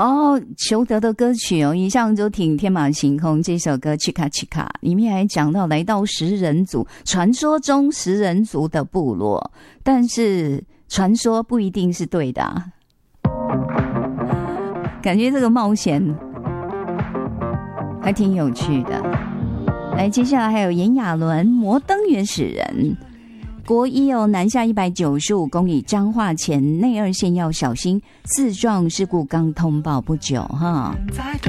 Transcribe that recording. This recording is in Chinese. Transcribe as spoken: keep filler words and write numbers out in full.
哦，裘德的歌曲哦，一向就挺天马行空。这首歌《奇卡奇卡》里面还讲到来到食人族，传说中食人族的部落，但是传说不一定是对的啊。感觉这个冒险还挺有趣的。来，接下来还有炎亚纶《摩登原始人》。国一哦，南下一百九十五公里，彰化前内二线要小心，自撞事故刚通报不久哈。在